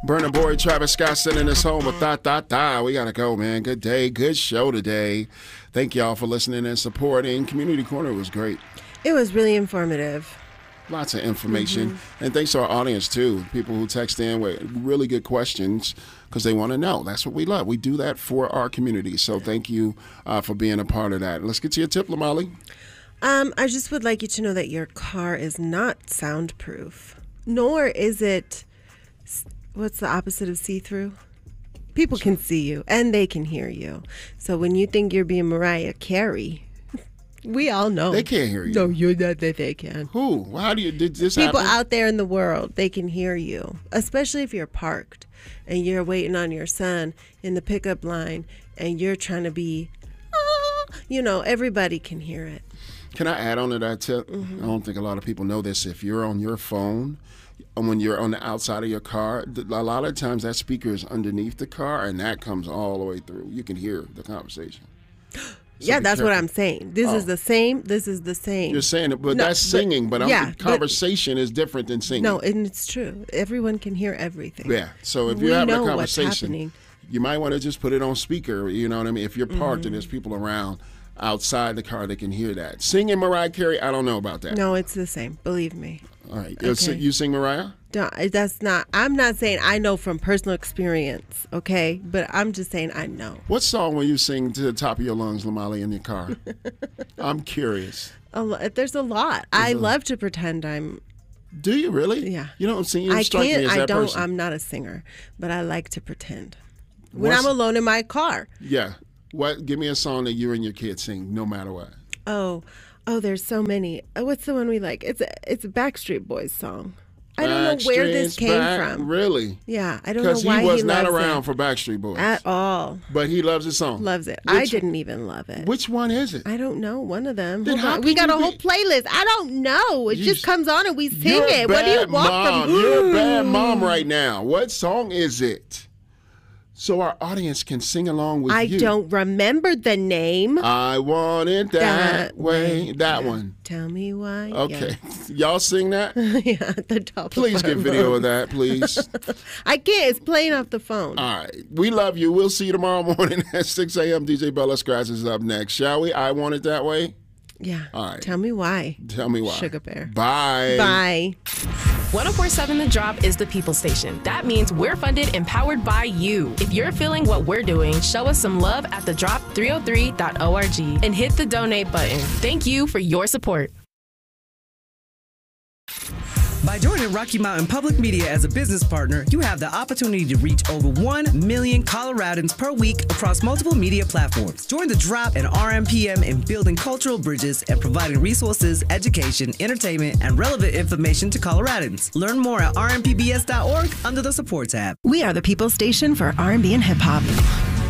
Burna Boy, Travis Scott sending us home with da. We got to go, man. Good day. Good show today. Thank y'all for listening and supporting. Community Corner was great. It was really informative. Lots of information. And thanks to our audience, too. People who text in with really good questions because they want to know. That's what we love. We do that for our community. So thank you for being a part of that. Let's get to your tip, Lamali. I just would like you to know that your car is not soundproof, nor is it, what's the opposite of see-through? People can see you and they can hear you. So when you think you're being Mariah Carey, we all know. They can't hear you. No, you're not that they can. Who? Well, how did this People happen? out there in the world, they can hear you, especially if you're parked and you're waiting on your son in the pickup line and you're trying to be, everybody can hear it. Can I add on to that tip? I don't think a lot of people know this. If you're on your phone, when you're on the outside of your car, a lot of times that speaker is underneath the car and that comes all the way through. You can hear the conversation. Yeah, that's what I'm saying. This is the same. This is the same. You're saying it, but that's singing. But conversation is different than singing. No, and it's true. Everyone can hear everything. Yeah. So if you're having a conversation, what's happening. You might want to just put it on speaker. You know what I mean? If you're parked and there's people around outside the car, they can hear that. Singing Mariah Carey, I don't know about that. No, it's the same. Believe me. All right. Okay. You sing Mariah? I'm not saying I know from personal experience, okay? But I'm just saying I know. What song will you sing to the top of your lungs, Lamali, in your car? I'm curious. There's a lot. I love to pretend I'm... Do you really? Yeah. You don't sing? You strike me as that person. I'm not a singer, but I like to pretend. When I'm alone in my car. Yeah. Give me a song that you and your kids sing, no matter what. Oh, there's so many. What's the one we like? It's a Backstreet Boys song. I don't know where this came from. Really? Yeah, I don't know why because he was not around for Backstreet Boys at all. But he loves the song. Loves it. I didn't even love it. Which one is it? I don't know. One of them. We got a whole playlist. I don't know. It just comes on and we sing it. What do you want from? You're a bad mom right now. What song is it? So our audience can sing along with you. I don't remember the name. I want it that way. That one. Tell me why. Okay. Y'all sing that? Yeah, at the top. Please get video of that, please. I can't. It's playing off the phone. All right. We love you. We'll see you tomorrow morning at 6 a.m. DJ Bella Scratch is up next. Shall we? I Want It That Way? Yeah. All right. Tell me why. Tell me why. Sugar Bear. Bye. Bye. 104.7 The Drop is the people station. That means we're funded and powered by you. If you're feeling what we're doing, show us some love at thedrop303.org and hit the donate button. Thank you for your support. By joining Rocky Mountain Public Media as a business partner, you have the opportunity to reach over 1 million Coloradans per week across multiple media platforms. Join the Drop and RMPM in building cultural bridges and providing resources, education, entertainment, and relevant information to Coloradans. Learn more at rmpbs.org under the support tab. We are the people station for R&B and hip hop.